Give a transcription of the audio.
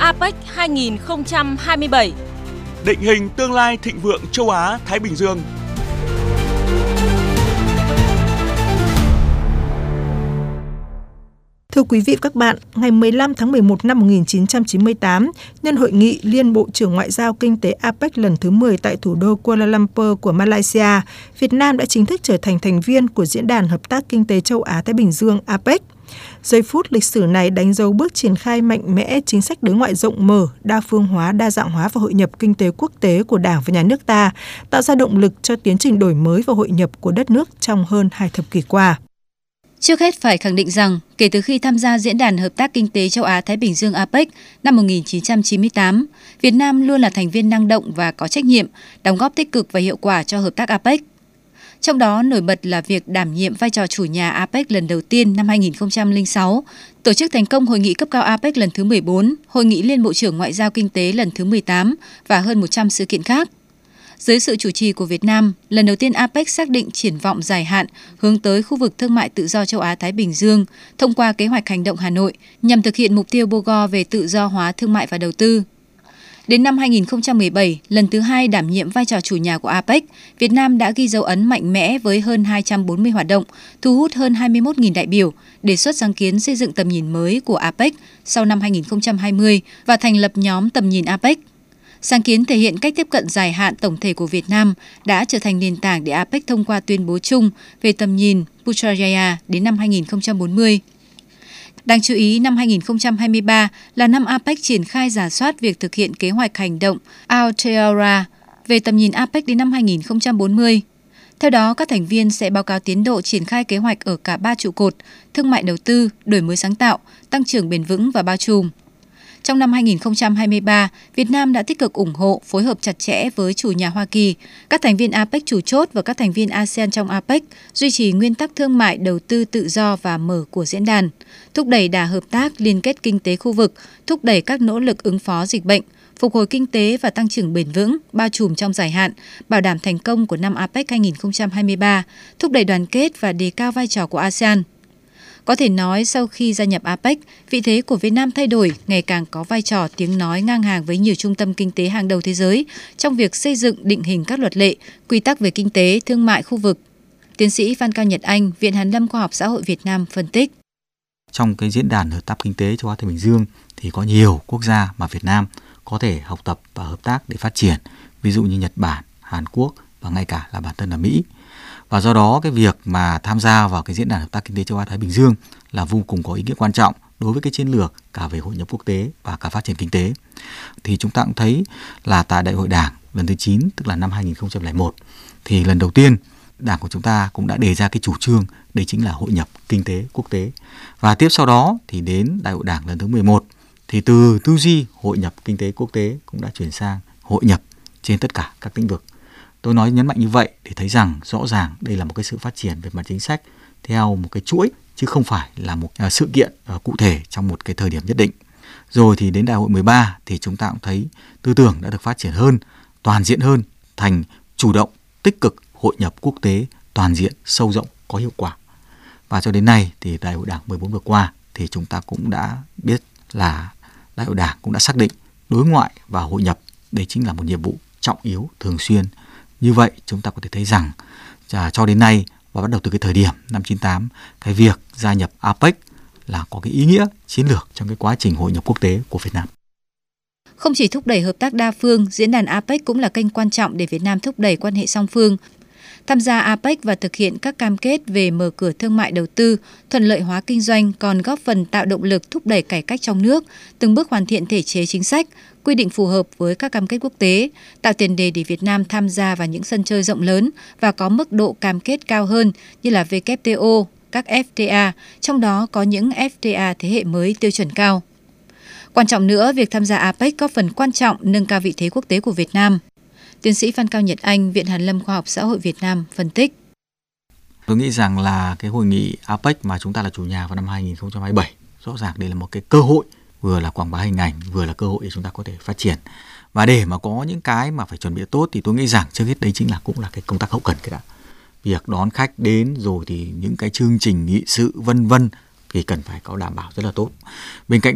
APEC 2027. Định hình tương lai thịnh vượng châu Á Thái Bình Dương. Thưa quý vị và các bạn, ngày 15 tháng 11 năm 1998, nhân hội nghị Liên Bộ trưởng Ngoại giao Kinh tế APEC lần thứ 10 tại thủ đô Kuala Lumpur của Malaysia, Việt Nam đã chính thức trở thành thành viên của Diễn đàn Hợp tác Kinh tế Châu Á-Thái Bình Dương APEC. Giây phút lịch sử này đánh dấu bước triển khai mạnh mẽ chính sách đối ngoại rộng mở, đa phương hóa, đa dạng hóa và hội nhập kinh tế quốc tế của Đảng và Nhà nước ta, tạo ra động lực cho tiến trình đổi mới và hội nhập của đất nước trong hơn 2 thập kỷ qua. Trước hết phải khẳng định rằng, kể từ khi tham gia Diễn đàn Hợp tác Kinh tế Châu Á-Thái Bình Dương APEC năm 1998, Việt Nam luôn là thành viên năng động và có trách nhiệm, đóng góp tích cực và hiệu quả cho hợp tác APEC. Trong đó, nổi bật là việc đảm nhiệm vai trò chủ nhà APEC lần đầu tiên năm 2006, tổ chức thành công Hội nghị cấp cao APEC lần thứ 14, Hội nghị Liên Bộ trưởng Ngoại giao Kinh tế lần thứ 18 và hơn 100 sự kiện khác. Dưới sự chủ trì của Việt Nam, lần đầu tiên APEC xác định triển vọng dài hạn hướng tới khu vực thương mại tự do châu Á-Thái Bình Dương thông qua kế hoạch hành động Hà Nội nhằm thực hiện mục tiêu Bogor về tự do hóa thương mại và đầu tư. Đến năm 2017, lần thứ 2 đảm nhiệm vai trò chủ nhà của APEC, Việt Nam đã ghi dấu ấn mạnh mẽ với hơn 240 hoạt động, thu hút hơn 21.000 đại biểu, đề xuất sáng kiến xây dựng tầm nhìn mới của APEC sau năm 2020 và thành lập nhóm tầm nhìn APEC. Sáng kiến thể hiện cách tiếp cận dài hạn tổng thể của Việt Nam đã trở thành nền tảng để APEC thông qua tuyên bố chung về tầm nhìn Putrajaya đến năm 2040. Đáng chú ý, năm 2023 là năm APEC triển khai rà soát việc thực hiện kế hoạch hành động Aotearoa về tầm nhìn APEC đến năm 2040. Theo đó, các thành viên sẽ báo cáo tiến độ triển khai kế hoạch ở cả 3 trụ cột: thương mại đầu tư, đổi mới sáng tạo, tăng trưởng bền vững và bao trùm. Trong năm 2023, Việt Nam đã tích cực ủng hộ, phối hợp chặt chẽ với chủ nhà Hoa Kỳ, các thành viên APEC chủ chốt và các thành viên ASEAN trong APEC, duy trì nguyên tắc thương mại đầu tư tự do và mở của diễn đàn, thúc đẩy đà hợp tác liên kết kinh tế khu vực, thúc đẩy các nỗ lực ứng phó dịch bệnh, phục hồi kinh tế và tăng trưởng bền vững, bao trùm trong dài hạn, bảo đảm thành công của năm APEC 2023, thúc đẩy đoàn kết và đề cao vai trò của ASEAN. Có thể nói, sau khi gia nhập APEC, vị thế của Việt Nam thay đổi, ngày càng có vai trò tiếng nói ngang hàng với nhiều trung tâm kinh tế hàng đầu thế giới trong việc xây dựng định hình các luật lệ, quy tắc về kinh tế, thương mại khu vực. Tiến sĩ Phan Cao Nhật Anh, Viện Hàn lâm Khoa học Xã hội Việt Nam phân tích. Trong cái diễn đàn hợp tác kinh tế châu Á Thái Bình Dương thì có nhiều quốc gia mà Việt Nam có thể học tập và hợp tác để phát triển, ví dụ như Nhật Bản, Hàn Quốc và ngay cả là bản thân là Mỹ. Và do đó cái việc mà tham gia vào cái diễn đàn hợp tác kinh tế châu Á Thái Bình Dương là vô cùng có ý nghĩa quan trọng đối với cái chiến lược cả về hội nhập quốc tế và cả phát triển kinh tế. Thì chúng ta cũng thấy là tại Đại hội Đảng lần thứ 9, tức là năm 2001, thì lần đầu tiên Đảng của chúng ta cũng đã đề ra cái chủ trương, đây chính là hội nhập kinh tế quốc tế. Và tiếp sau đó thì đến Đại hội Đảng lần thứ 11, thì từ tư duy hội nhập kinh tế quốc tế cũng đã chuyển sang hội nhập trên tất cả các lĩnh vực. Tôi nói nhấn mạnh như vậy để thấy rằng rõ ràng đây là một cái sự phát triển về mặt chính sách theo một cái chuỗi, chứ không phải là một sự kiện cụ thể trong một cái thời điểm nhất định. Rồi thì đến Đại hội 13 thì chúng ta cũng thấy tư tưởng đã được phát triển hơn, toàn diện hơn, thành chủ động, tích cực hội nhập quốc tế, toàn diện, sâu rộng, có hiệu quả. Và cho đến nay thì Đại hội Đảng 14 vừa qua thì chúng ta cũng đã biết là Đại hội Đảng cũng đã xác định đối ngoại và hội nhập, đây chính là một nhiệm vụ trọng yếu, thường xuyên. Như vậy chúng ta có thể thấy rằng cho đến nay và bắt đầu từ cái thời điểm năm 98, cái việc gia nhập APEC là có cái ý nghĩa chiến lược trong cái quá trình hội nhập quốc tế của Việt Nam. Không chỉ thúc đẩy hợp tác đa phương, diễn đàn APEC cũng là kênh quan trọng để Việt Nam thúc đẩy quan hệ song phương. Tham gia APEC và thực hiện các cam kết về mở cửa thương mại đầu tư, thuận lợi hóa kinh doanh còn góp phần tạo động lực thúc đẩy cải cách trong nước, từng bước hoàn thiện thể chế chính sách, quy định phù hợp với các cam kết quốc tế, tạo tiền đề để Việt Nam tham gia vào những sân chơi rộng lớn và có mức độ cam kết cao hơn như là WTO, các FTA, trong đó có những FTA thế hệ mới tiêu chuẩn cao. Quan trọng nữa, việc tham gia APEC góp phần quan trọng nâng cao vị thế quốc tế của Việt Nam. Tiến sĩ Phan Cao Nhật Anh, Viện Hàn lâm Khoa học Xã hội Việt Nam phân tích. Tôi nghĩ rằng là cái hội nghị APEC mà chúng ta là chủ nhà vào năm 2027, rõ ràng đây là một cái cơ hội, vừa là quảng bá hình ảnh, vừa là cơ hội để chúng ta có thể phát triển. Và để mà có những cái mà phải chuẩn bị tốt thì tôi nghĩ rằng trước hết đấy chính là cũng là cái công tác hậu cần cái đã. Việc đón khách đến rồi thì những cái chương trình nghị sự vân vân thì cần phải có đảm bảo rất là tốt. Bên cạnh